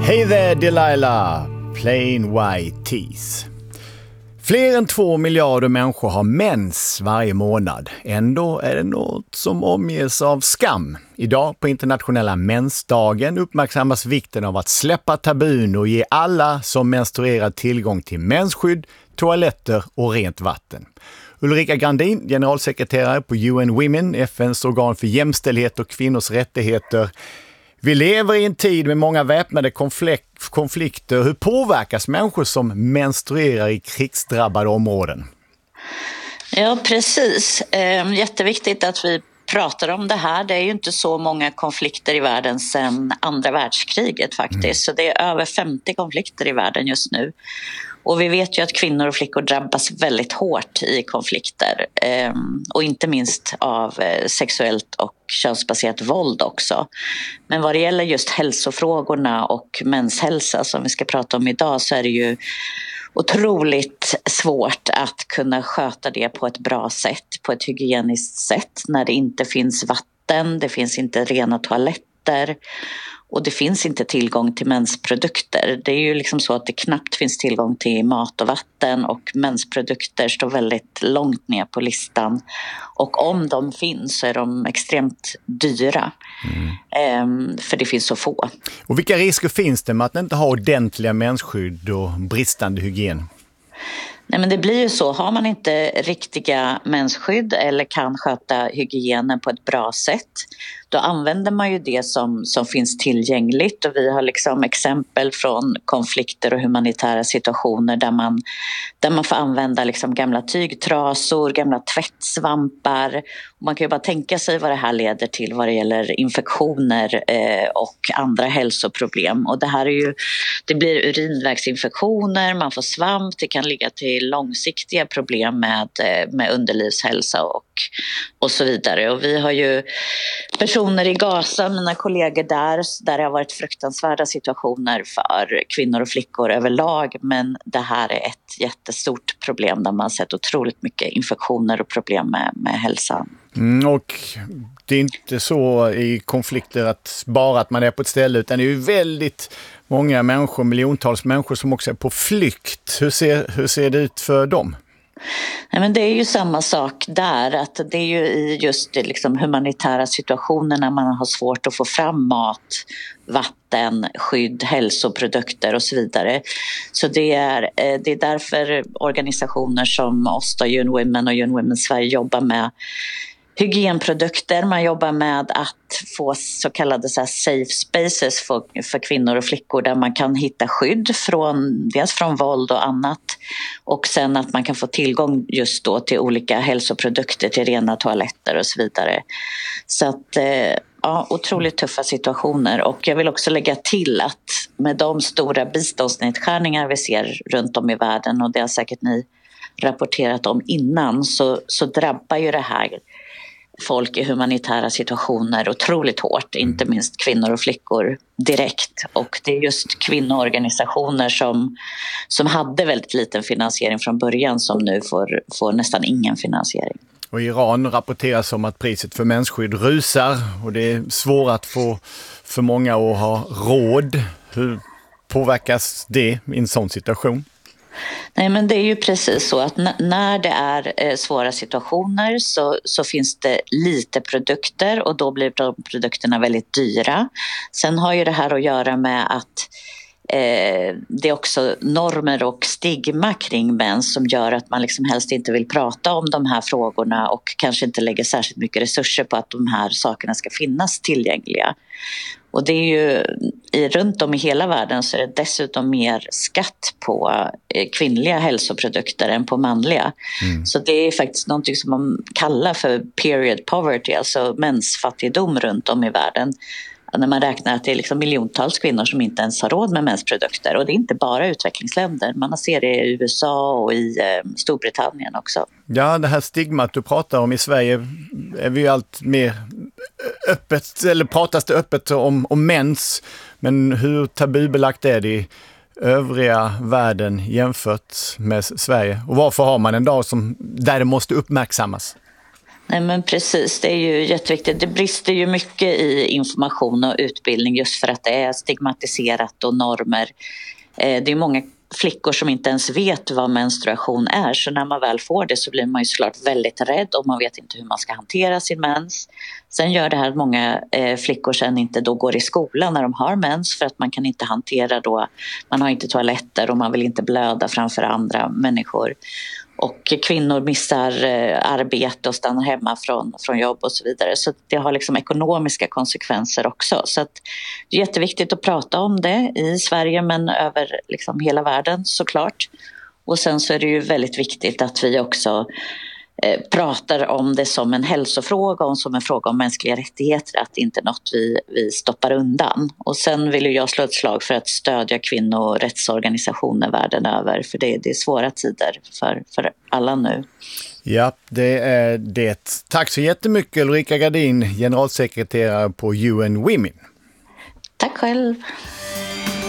Hey there Delilah, plain white teeth. Fler än 2 miljarder människor har mens varje månad. Ändå är det något som omges av skam. Idag på internationella mensdagen uppmärksammas vikten av att släppa tabun och ge alla som menstruerar tillgång till mensskydd, toaletter och rent vatten. Ulrika Grandin, generalsekreterare på UN Women, FNs organ för jämställdhet och kvinnors rättigheter. Vi lever i en tid med många väpnade konflikter. Hur påverkas människor som menstruerar i krigsdrabbade områden? Ja, precis. Jätteviktigt att vi pratar om det här. Det är ju inte så många konflikter i världen sedan andra världskriget faktiskt. Så det är över 50 konflikter i världen just nu. Och vi vet ju att kvinnor och flickor drabbas väldigt hårt i konflikter. Och inte minst av sexuellt och könsbaserat våld också. Men vad det gäller just hälsofrågorna och menshälsa som vi ska prata om idag, så är det ju otroligt svårt att kunna sköta det på ett bra sätt, på ett hygieniskt sätt, när det inte finns vatten, det finns inte rena toaletter och det finns inte tillgång till mensprodukter. Det är ju liksom så att det knappt finns tillgång till mat och vatten, och mensprodukter står väldigt långt ner på listan. Och om de finns så är de extremt dyra. För det finns så få. Och vilka risker finns det med att inte ha ordentliga mensskydd och bristande hygien? Nej, men det blir ju så. Har man inte riktiga mensskydd eller kan sköta hygienen på ett bra sätt, då använder man ju det som finns tillgängligt. Och vi har liksom exempel från konflikter och humanitära situationer där man får använda liksom gamla tygtrasor, gamla tvättsvampar. Och man kan ju bara tänka sig vad det här leder till vad det gäller infektioner och andra hälsoproblem. Och det blir urinvägsinfektioner, man får svamp, det kan ligga till långsiktiga problem med underlivshälsa och så vidare. Och vi har ju personer i Gaza, mina kollegor där det har varit fruktansvärda situationer för kvinnor och flickor överlag, men det här är ett jättestort problem där man har sett otroligt mycket infektioner och problem med hälsan. Och det är inte så i konflikter att man är på ett ställe, utan det är ju väldigt många människor, miljontals människor som också är på flykt. Hur ser det ut för dem? Nej, men det är ju samma sak där, att det är ju i just liksom humanitära situationer när man har svårt att få fram mat, vatten, skydd, hälsoprodukter och så vidare. Så det är därför organisationer som oss, UN Women och UN Women Sverige, jobbar med hygienprodukter. Man jobbar med att få så kallade safe spaces för kvinnor och flickor där man kan hitta skydd dels från våld och annat, och sen att man kan få tillgång just då till olika hälsoprodukter, till rena toaletter och så vidare. Så att otroligt tuffa situationer. Och jag vill också lägga till att med de stora biståndsnedskärningar vi ser runt om i världen, och det har säkert ni rapporterat om innan, så drabbar ju det här folk i humanitära situationer otroligt hårt, inte minst kvinnor och flickor direkt. Och det är just kvinnoorganisationer som hade väldigt liten finansiering från början som nu får nästan ingen finansiering. Och i Iran rapporteras om att priset för mensskydd rusar, och det är svårt att få för många att ha råd. Hur påverkas det i en sån situation? Nej, men det är ju precis så att när det är svåra situationer så finns det lite produkter, och då blir de produkterna väldigt dyra. Sen har ju det här att göra med att det är också normer och stigma kring mens som gör att man liksom helst inte vill prata om de här frågorna, och kanske inte lägger särskilt mycket resurser på att de här sakerna ska finnas tillgängliga. Och det är ju runt om i hela världen så är det dessutom mer skatt på kvinnliga hälsoprodukter än på manliga. Så det är faktiskt någonting som man kallar för period poverty, alltså mensfattigdom runt om i världen. När man räknar att det är liksom miljontals kvinnor som inte ens har råd med mensprodukter. Och det är inte bara utvecklingsländer. Man ser det i USA och i Storbritannien också. Ja, det här stigmat du pratar om i Sverige är vi ju allt mer öppet, eller pratas det öppet om mens. Men hur tabubelagt är det i övriga världen jämfört med Sverige? Och varför har man en dag där det måste uppmärksammas? Nej, men precis, det är ju jätteviktigt. Det brister ju mycket i information och utbildning just för att det är stigmatiserat och normer. Det är många flickor som inte ens vet vad menstruation är, så när man väl får det så blir man ju såklart väldigt rädd och man vet inte hur man ska hantera sin mens. Sen gör det här att många flickor sen inte då går i skolan när de har mens för att man kan inte hantera då, man har inte toaletter och man vill inte blöda framför andra människor. Och kvinnor missar arbete och stannar hemma från jobb och så vidare. Så det har liksom ekonomiska konsekvenser också. Så att det är jätteviktigt att prata om det i Sverige men över liksom hela världen såklart. Och sen så är det ju väldigt viktigt att vi också pratar om det som en hälsofråga och som en fråga om mänskliga rättigheter, att det inte är något vi stoppar undan. Och sen vill jag slå ett slag för att stödja kvinnorättsorganisationer världen över, för det är svåra tider för alla nu. Ja, det är det. Tack så jättemycket Ulrika Gardin, generalsekreterare på UN Women. Tack själv.